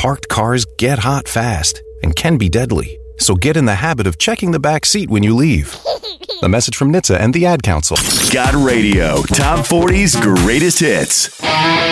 Parked cars get hot fast and can be deadly. So get in the habit of checking the back seat when you leave. A message from NHTSA and the Ad Council. Got Radio. Top 40's greatest hits.